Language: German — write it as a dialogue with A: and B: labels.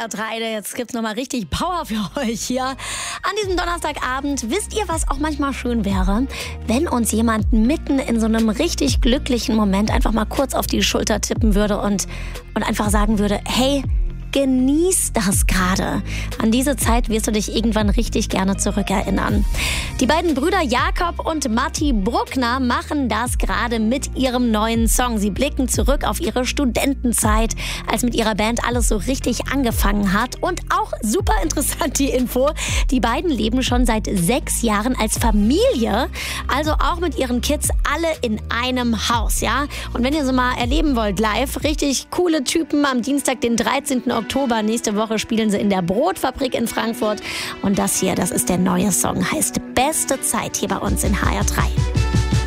A: HR3. Jetzt gibt's nochmal richtig Power für euch hier an diesem Donnerstagabend. Wisst ihr, was auch manchmal schön wäre? Wenn uns jemand mitten in so einem richtig glücklichen Moment einfach mal kurz auf die Schulter tippen würde und einfach sagen würde, hey, genieß das gerade. An diese Zeit wirst du dich irgendwann richtig gerne zurückerinnern. Die beiden Brüder Jakob und Matti Bruckner machen das gerade mit ihrem neuen Song. Sie blicken zurück auf ihre Studentenzeit, als mit ihrer Band alles so richtig angefangen hat. Und auch super interessant die Info, die beiden leben schon seit 6 Jahren als Familie, also auch mit ihren Kids alle in einem Haus, ja? Und wenn ihr so mal erleben wollt live, richtig coole Typen, am Dienstag, den 13. Oktober, nächste Woche spielen sie in der Brotfabrik in Frankfurt. Und das hier, das ist der neue Song, heißt Beste Zeit hier bei uns in HR3.